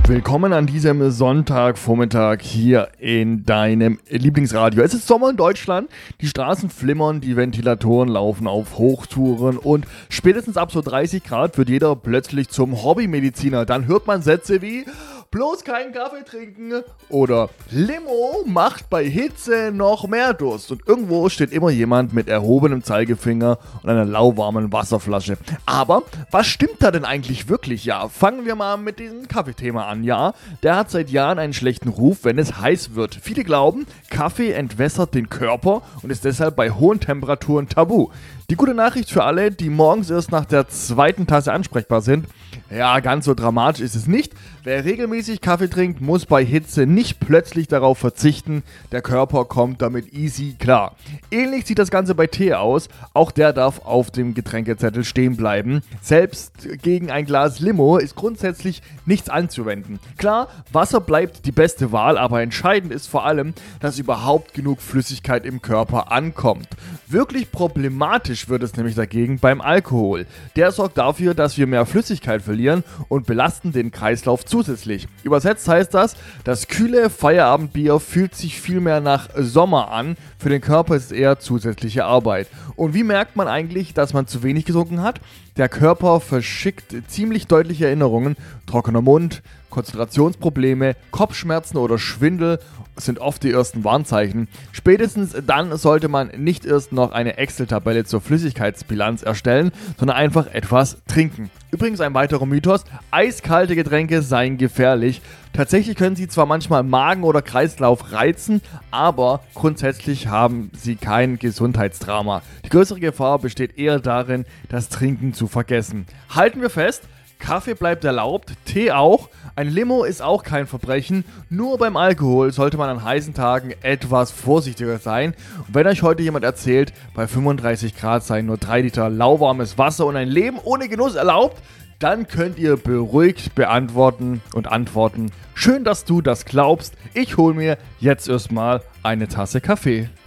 Willkommen an diesem Sonntagvormittag hier in deinem Lieblingsradio. Es ist Sommer in Deutschland, die Straßen flimmern, die Ventilatoren laufen auf Hochtouren und spätestens ab so 30 Grad wird jeder plötzlich zum Hobbymediziner. Dann hört man Sätze wie bloß keinen Kaffee trinken oder Limo macht bei Hitze noch mehr Durst. Und irgendwo steht immer jemand mit erhobenem Zeigefinger und einer lauwarmen Wasserflasche. Aber was stimmt da denn eigentlich wirklich? Ja, fangen wir mal mit diesem Kaffeethema an. Ja, der hat seit Jahren einen schlechten Ruf, wenn es heiß wird. Viele glauben, Kaffee entwässert den Körper und ist deshalb bei hohen Temperaturen tabu. Die gute Nachricht für alle, die morgens erst nach der zweiten Tasse ansprechbar sind: Ja, ganz so dramatisch ist es nicht. Wer regelmäßig Kaffee trinkt, muss bei Hitze nicht plötzlich darauf verzichten. Der Körper kommt damit easy klar. Ähnlich sieht das Ganze bei Tee aus. Auch der darf auf dem Getränkezettel stehen bleiben. Selbst gegen ein Glas Limo ist grundsätzlich nichts anzuwenden. Klar, Wasser bleibt die beste Wahl, aber entscheidend ist vor allem, dass überhaupt genug Flüssigkeit im Körper ankommt. Wirklich problematisch wird es nämlich dagegen beim Alkohol. Der sorgt dafür, dass wir mehr Flüssigkeit verlieren und belasten den Kreislauf zusätzlich. Übersetzt heißt das kühle Feierabendbier fühlt sich viel mehr nach Sommer an. Für den Körper ist es eher zusätzliche Arbeit. Und wie merkt man eigentlich, dass man zu wenig getrunken hat? Der Körper verschickt ziemlich deutliche Erinnerungen. Trockener Mund, Konzentrationsprobleme, Kopfschmerzen oder Schwindel sind oft die ersten Warnzeichen. Spätestens dann sollte man nicht erst noch eine Excel-Tabelle zur Flüssigkeitsbilanz erstellen, sondern einfach etwas trinken. Übrigens ein weiterer Mythos: eiskalte Getränke seien gefährlich. Tatsächlich können sie zwar manchmal Magen oder Kreislauf reizen, aber grundsätzlich haben sie kein Gesundheitsdrama. Die größere Gefahr besteht eher darin, das Trinken zu vergessen. Halten wir fest: Kaffee bleibt erlaubt, Tee auch, ein Limo ist auch kein Verbrechen, nur beim Alkohol sollte man an heißen Tagen etwas vorsichtiger sein. Und wenn euch heute jemand erzählt, bei 35 Grad seien nur 3 Liter lauwarmes Wasser und ein Leben ohne Genuss erlaubt, dann könnt ihr beruhigt beantworten und antworten: Schön, dass du das glaubst, ich hole mir jetzt erstmal eine Tasse Kaffee.